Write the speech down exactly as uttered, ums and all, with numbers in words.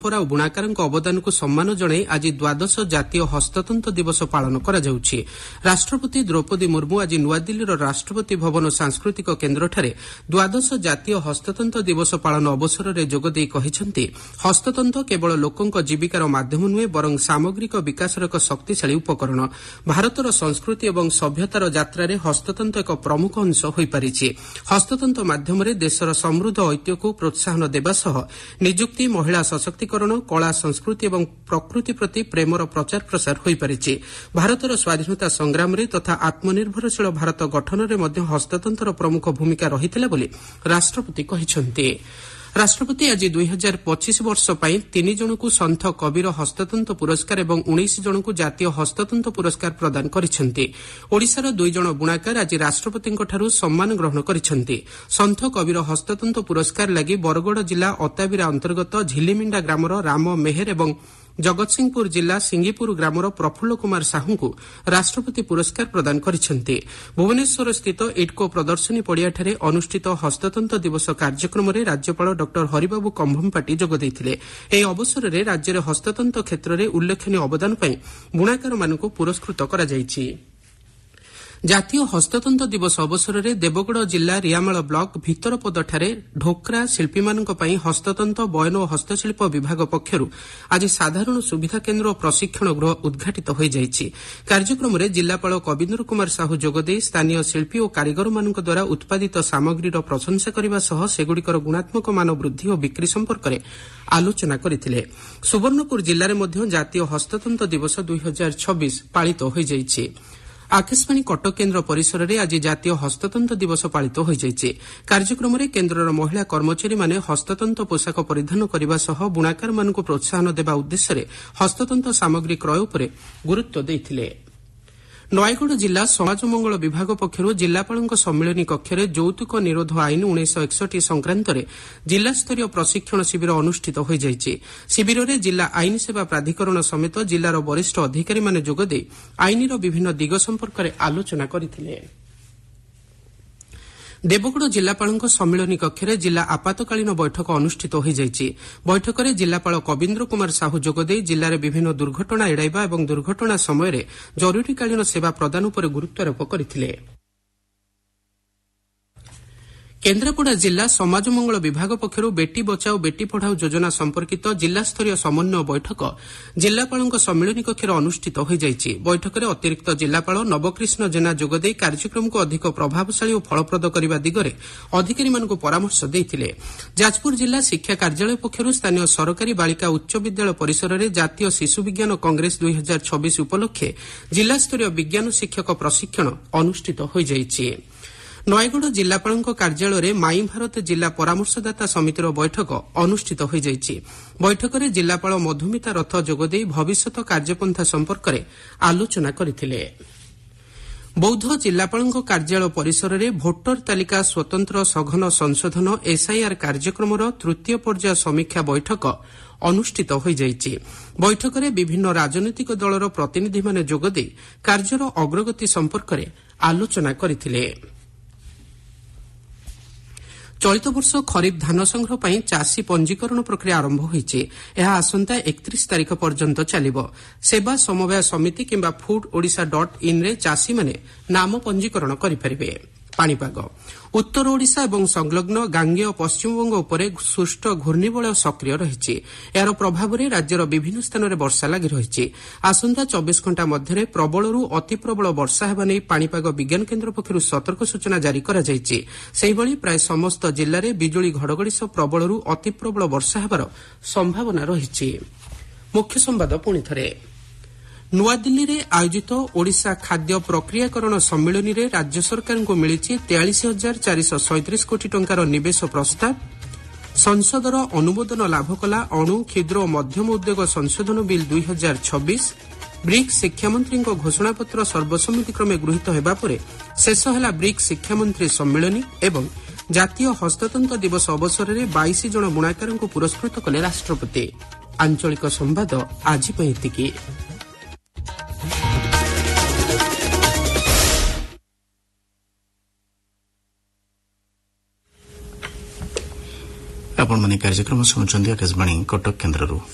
ପରମ୍ପରା ଓ ବୁଣାକାରଙ୍କ ଅବଦାନକୁ ସମ୍ମାନ ଜଣାଇ ଆଜି ଦ୍ୱାଦଶ ଜାତୀୟ ହସ୍ତତନ୍ତ ଦିବସ ପାଳନ କରାଯାଉଛି। ରାଷ୍ଟ୍ରପତି ଦ୍ରୌପଦୀ ମୁର୍ମୁ ଆଜି ନୂଆଦିଲ୍ଲୀର ରାଷ୍ଟ୍ରପତି ଭବନ ସାଂସ୍କୃତିକ କେନ୍ଦ୍ରଠାରେ ଦ୍ୱାଦଶ ଜାତୀୟ ହସ୍ତତନ୍ତ ଦିବସ ପାଳନ ଅବସରରେ ଯୋଗଦେଇ କହିଛନ୍ତି, ହସ୍ତତନ୍ତ କେବଳ ଲୋକଙ୍କ ଜୀବିକାର ମାଧ୍ୟମ ନୁହେଁ, ବରଂ ସାମଗ୍ରିକ ବିକାଶର ଏକ ଶକ୍ତିଶାଳୀ ଉପକରଣ। ଭାରତର ସଂସ୍କୃତି ଏବଂ ସଭ୍ୟତାର ଯାତ୍ରାରେ ହସ୍ତତନ୍ତ ଏକ ପ୍ରମୁଖ ଅଂଶ ହୋଇପାରିଛି। ହସ୍ତତନ୍ତ ମାଧ୍ୟମରେ ଦେଶର ସମୃଦ୍ଧ ଐତିହ୍ୟକୁ ପ୍ରୋତ୍ସାହନ ଦେବା ସହ ନିଯୁକ୍ତି, ମହିଳା ସଶକ୍ତିକରଣ, କଳା, ସଂସ୍କୃତି ଏବଂ ପ୍ରକୃତି ପ୍ରତି ପ୍ରେମର ପ୍ରଚାର ପ୍ରସାର ହୋଇପାରିଛି। ଭାରତର ସ୍ୱାଧୀନତା ସଂଗ୍ରାମରେ ତଥା ଆତ୍ମନିର୍ଭରଶୀଳ ଭାରତ ଗଠନରେ ମଧ୍ୟ ହସ୍ତତନ୍ତର ପ୍ରମୁଖ ଭୂମିକା ରହିଥିଲା ବୋଲି ରାଷ୍ଟ୍ରପତି କହିଛନ୍ତି। ରାଷ୍ଟ୍ରପତି ଆଜି ଦୁଇ ହଜାର ପଚିଶ ବର୍ଷ ପାଇଁ ତିନି ଜଣଙ୍କୁ ସନ୍ଥ କବିର ହସ୍ତତନ୍ତ ପୁରସ୍କାର ଏବଂ ଉଣେଇଶ ଜଣଙ୍କୁ ଜାତୀୟ ହସ୍ତତନ୍ତ ପୁରସ୍କାର ପ୍ରଦାନ କରିଛନ୍ତି। ଓଡ଼ିଶାର ଦୁଇ ଜଣ ବୁଣାକାର ଆଜି ରାଷ୍ଟ୍ରପତିଙ୍କଠାରୁ ସମ୍ମାନ ଗ୍ରହଣ କରିଛନ୍ତି। ସନ୍ଥ କବିର ହସ୍ତତନ୍ତ ପୁରସ୍କାର ଲାଗି ବରଗଡ଼ ଜିଲ୍ଲା ଅତାବିରା ଅନ୍ତର୍ଗତ ଝିଲିମିଣ୍ଡା ଗ୍ରାମର ରାମ ମେହେର ଏବଂ ଜଗତସିଂହପୁର ଜିଲ୍ଲା ସିଙ୍ଗିପୁର ଗ୍ରାମର ପ୍ରଫୁଲ୍ଲ କୁମାର ସାହୁଙ୍କୁ ରାଷ୍ଟ୍ରପତି ପୁରସ୍କାର ପ୍ରଦାନ କରିଛନ୍ତି। ଭୁବନେଶ୍ୱରସ୍ଥିତ ଇଡ୍କୋ ପ୍ରଦର୍ଶନୀ ପଡ଼ିଆଠାରେ ଅନୁଷ୍ଠିତ ହସ୍ତତନ୍ତ ଦିବସ କାର୍ଯ୍ୟକ୍ରମରେ ରାଜ୍ୟପାଳ ଡ ହରିବାବୁ କମ୍ଭମପାଟି ଯୋଗ ଦେଇଥିଲେ। ଏହି ଅବସରରେ ରାଜ୍ୟରେ ହସ୍ତତନ୍ତ କ୍ଷେତ୍ରରେ ଉଲ୍ଲେଖନୀୟ ଅବଦାନ ପାଇଁ ବୁଣାକାରମାନଙ୍କୁ ପୁରସ୍କୃତ କରାଯାଇଛି। ଜାତୀୟ ହସ୍ତତନ୍ତ ଦିବସ ଅବସରରେ ଦେବଗଡ଼ ଜିଲ୍ଲା ରିଆମାଳ ବ୍ଲକ ଭିତରପଦଠାରେ ଢୋକ୍ରା ଶିଳ୍ପୀମାନଙ୍କ ପାଇଁ ହସ୍ତତନ୍ତ, ବୟନ ଓ ହସ୍ତଶିଳ୍ପ ବିଭାଗ ପକ୍ଷରୁ ଆଜି ସାଧାରଣ ସୁବିଧା କେନ୍ଦ୍ର ଓ ପ୍ରଶିକ୍ଷଣ ଗୃହ ଉଦ୍ଘାଟିତ ହୋଇଯାଇଛି। କାର୍ଯ୍ୟକ୍ରମରେ ଜିଲ୍ଲାପାଳ କବୀନ୍ଦ୍ର କୁମାର ସାହୁ ଯୋଗଦେଇ ସ୍ଥାନୀୟ ଶିଳ୍ପୀ ଓ କାରିଗରମାନଙ୍କ ଦ୍ୱାରା ଉତ୍ପାଦିତ ସାମଗ୍ରୀର ପ୍ରଶଂସା କରିବା ସହ ସେଗୁଡ଼ିକର ଗୁଣାତ୍ମକ ମାନ ବୃଦ୍ଧି ଓ ବିକ୍ରି ସମ୍ପର୍କରେ ଆଲୋଚନା କରିଥିଲେ। ସୁବର୍ଣ୍ଣପୁର ଜିଲ୍ଲାରେ ମଧ୍ୟ ଜାତୀୟ ହସ୍ତତନ୍ତ ଦିବସ ଦୁଇ ହଜାର ଛବିଶ ପାଳିତ ହୋଇଯାଇଛି। ଆକାଶବାଣୀ କଟକ କେନ୍ଦ୍ର ପରିସରରେ ଆଜି ଜାତୀୟ ହସ୍ତତନ୍ତ ଦିବସ ପାଳିତ ହୋଇଯାଇଛି। କାର୍ଯ୍ୟକ୍ରମରେ କେନ୍ଦ୍ରର ମହିଳା କର୍ମଚାରୀମାନେ ହସ୍ତତନ୍ତ ପୋଷାକ ପରିଧାନ କରିବା ସହ ବୁଣାକାରମାନଙ୍କୁ ପ୍ରୋତ୍ସାହନ ଦେବା ଉଦ୍ଦେଶ୍ୟରେ ହସ୍ତତନ୍ତ ସାମଗ୍ରୀ କ୍ରୟ ଉପରେ ଗୁରୁତ୍ୱ ଦେଇଥିଲେ। ନୟାଗଡ଼ ଜିଲ୍ଲା ସମାଜ ମଙ୍ଗଳ ବିଭାଗ ପକ୍ଷରୁ ଜିଲ୍ଲାପାଳଙ୍କ ସମ୍ମିଳନୀ କକ୍ଷରେ ଯୌତୁକ ନିରୋଧ ଆଇନ ଉଣେଇଶହ ଏକଷଠି ସଂକ୍ରାନ୍ତରେ ଜିଲ୍ଲାସ୍ତରୀୟ ପ୍ରଶିକ୍ଷଣ ଶିବିର ଅନୁଷ୍ଠିତ ହୋଇଯାଇଛି। ଶିବିରରେ ଜିଲ୍ଲା ଆଇନ ସେବା ପ୍ରାଧିକରଣ ସମେତ ଜିଲ୍ଲାର ବରିଷ୍ଠ ଅଧିକାରୀମାନେ ଯୋଗଦେଇ ଆଇନର ବିଭିନ୍ନ ଦିଗ ସମ୍ପର୍କରେ ଆଲୋଚନା କରିଥିଲେ। ଦେବଗଡ଼ ଜିଲ୍ଲାପାଳଙ୍କ ସମ୍ମିଳନୀ କକ୍ଷରେ ଜିଲ୍ଲା ଆପାତକାଳୀନ ବୈଠକ ଅନୁଷ୍ଠିତ ହୋଇଯାଇଛି। ବୈଠକରେ ଜିଲ୍ଲାପାଳ କବୀନ୍ଦ୍ର କୁମାର ସାହୁ ଯୋଗଦେଇ ଜିଲ୍ଲାରେ ବିଭିନ୍ନ ଦୁର୍ଘଟଣା ଏଡ଼ାଇବା ଏବଂ ଦୁର୍ଘଟଣା ସମୟରେ ଜରୁରୀକାଳୀନ ସେବା ପ୍ରଦାନ ଉପରେ ଗୁରୁତ୍ୱାରୋପ କରିଥିଲେ। କେନ୍ଦ୍ରାପଡ଼ା ଜିଲ୍ଲା ସମାଜ ମଙ୍ଗଳ ବିଭାଗ ପକ୍ଷରୁ ବେଟି ବଚାଓ ବେଟି ପଢ଼ାଓ ଯୋଜନା ସମ୍ପର୍କିତ ଜିଲ୍ଲାସ୍ତରୀୟ ସମନ୍ୱୟ ବୈଠକ ଜିଲ୍ଲାପାଳଙ୍କ ସମ୍ମିଳନୀ କକ୍ଷରେ ଅନୁଷ୍ଠିତ ହୋଇଯାଇଛି। ବୈଠକରେ ଅତିରିକ୍ତ ଜିଲ୍ଲାପାଳ ନବକୃଷ୍ଣ ଜେନା ଯୋଗଦେଇ କାର୍ଯ୍ୟକ୍ରମକୁ ଅଧିକ ପ୍ରଭାବଶାଳୀ ଓ ଫଳପ୍ରଦ କରିବା ଦିଗରେ ଅଧିକାରୀମାନଙ୍କୁ ପରାମର୍ଶ ଦେଇଥିଲେ। ଯାଜପୁର ଜିଲ୍ଲା ଶିକ୍ଷା କାର୍ଯ୍ୟାଳୟ ପକ୍ଷରୁ ସ୍ଥାନୀୟ ସରକାରୀ ବାଳିକା ଉଚ୍ଚ ବିଦ୍ୟାଳୟ ପରିସରରେ ଜାତୀୟ ଶିଶୁ ବିଜ୍ଞାନ କଂଗ୍ରେସ ଦୁଇ ହଜାର ଛବିଶ ଉପଲକ୍ଷେ ଜିଲ୍ଲାସ୍ତରୀୟ ବିଜ୍ଞାନ ଶିକ୍ଷକ ପ୍ରଶିକ୍ଷଣ ଅନୁଷ୍ଠିତ ହୋଇଯାଇଛି। ନୟାଗଡ଼ ଜିଲ୍ଲାପାଳଙ୍କ କାର୍ଯ୍ୟାଳୟରେ ମାଇଁ ଭାରତ ଜିଲ୍ଲା ପରାମର୍ଶଦାତା ସମିତିର ବୈଠକ ଅନୁଷ୍ଠିତ ହୋଇଯାଇଛି। ବୈଠକରେ ଜିଲ୍ଲାପାଳ ମଧୁମିତା ରଥ ଯୋଗଦେଇ ଭବିଷ୍ୟତ କାର୍ଯ୍ୟପନ୍ଥା ସମ୍ପର୍କରେ ଆଲୋଚନା କରିଥିଲେ। ବୌଦ୍ଧ ଜିଲ୍ଲାପାଳଙ୍କ କାର୍ଯ୍ୟାଳୟ ପରିସରରେ ଭୋଟର ତାଲିକା ସ୍ୱତନ୍ତ୍ର ସଘନ ସଂଶୋଧନ ଏସ୍ଆଇଆର୍ କାର୍ଯ୍ୟକ୍ରମର ତୃତୀୟ ପର୍ଯ୍ୟାୟ ସମୀକ୍ଷା ବୈଠକ ଅନୁଷ୍ଠିତ ହୋଇଯାଇଛି। ବୈଠକରେ ବିଭିନ୍ନ ରାଜନୈତିକ ଦଳର ପ୍ରତିନିଧିମାନେ ଯୋଗଦେଇ କାର୍ଯ୍ୟର ଅଗ୍ରଗତି ସମ୍ପର୍କରେ ଆଲୋଚନା କରିଥିଲେ। ଚଳିତ ବର୍ଷ ଖରିଫ୍ ଧାନ ସଂଗ୍ରହ ପାଇଁ ଚାଷୀ ପଞ୍ଜୀକରଣ ପ୍ରକ୍ରିୟା ଆରମ୍ଭ ହୋଇଛି। ଏହା ଆସନ୍ତା ଏକତିରିଶ ତାରିଖ ପର୍ଯ୍ୟନ୍ତ ଚାଲିବ। ସେବା ସମବାୟ ସମିତି କିମ୍ବା ଫୁଡ୍ ଓଡ଼ିଶା ଡଟ୍ ଇନ୍ରେ ଚାଷୀମାନେ ନାମ ପଞ୍ଜୀକରଣ କରିପାରିବେ। ପାଣିପାଗ ଉତ୍ତର ଓଡ଼ିଶା ଏବଂ ସଂଲଗ୍ନ ଗାଙ୍ଗେୟ ପଶ୍ଚିମବଙ୍ଗ ଉପରେ ସୃଷ୍ଟ ଘୂର୍ଣ୍ଣିବଳୟ ସକ୍ରିୟ ରହିଛି। ଏହାର ପ୍ରଭାବରେ ରାଜ୍ୟର ବିଭିନ୍ନ ସ୍ଥାନରେ ବର୍ଷା ଲାଗି ରହିଛି। ଆସନ୍ତା ଚବିଶ ଘଣ୍ଟା ମଧ୍ୟରେ ପ୍ରବଳରୁ ଅତି ପ୍ରବଳ ବର୍ଷା ହେବା ନେଇ ପାଣିପାଗ ବିଜ୍ଞାନ କେନ୍ଦ୍ର ପକ୍ଷରୁ ସତର୍କ ସୂଚନା ଜାରି କରାଯାଇଛି। ସେହିଭଳି ପ୍ରାୟ ସମସ୍ତ ଜିଲ୍ଲାରେ ବିଜୁଳି ଘଡ଼ଘଡ଼ି ସହ ପ୍ରବଳରୁ ଅତି ପ୍ରବଳ ବର୍ଷା ହେବାର ସମ୍ଭାବନା ରହିଛି। ମୁଖ୍ୟ ସମ୍ବାଦ ପୁଣିଥରେ ନୂଆଦିଲ୍ଲୀରେ ଆୟୋଜିତ ଓଡ଼ିଶା ଖାଦ୍ୟ ପ୍ରକ୍ରିୟାକରଣ ସମ୍ମିଳନୀରେ ରାଜ୍ୟ ସରକାରଙ୍କୁ ମିଳିଛି ତେୟାଳିଶ ହଜାର ଚାରିଶହ ସଇଁତିରିଶ କୋଟି ଟଙ୍କାର ନିବେଶ ପ୍ରସ୍ତାବ। ସଂସଦର ଅନୁମୋଦନ ଲାଭ କଲା ଅଣୁ କ୍ଷୁଦ୍ର ଓ ମଧ୍ୟମ ଉଦ୍ୟୋଗ ସଂଶୋଧନ ବିଲ୍ ଦୁଇ ହଜାର ଛବିଶ। ବ୍ରିକ୍ସ ଶିକ୍ଷାମନ୍ତ୍ରୀଙ୍କ ଘୋଷଣାପତ୍ର ସର୍ବସମ୍ମତିକ୍ରମେ ଗୃହୀତ ହେବା ପରେ ଶେଷ ହେଲା ବ୍ରିକ୍ସ ଶିକ୍ଷାମନ୍ତ୍ରୀ ସମ୍ମିଳନୀ ଏବଂ ଜାତୀୟ ହସ୍ତତନ୍ତ ଦିବସ ଅବସରରେ ବାଇଶ ଜଣ ବୁଣାକାରଙ୍କୁ ପୁରସ୍କୃତ କଲେ ରାଷ୍ଟ୍ରପତି। ଆଞ୍ଚଳିକ ସମ୍ବାଦ ଆଜି ପାଇଁ ଏତିକି। ଆପଣମାନେ କାର୍ଯ୍ୟକ୍ରମ ଶୁଣୁଛନ୍ତି ଆକାଶବାଣୀ କଟକ କେନ୍ଦ୍ରରୁ।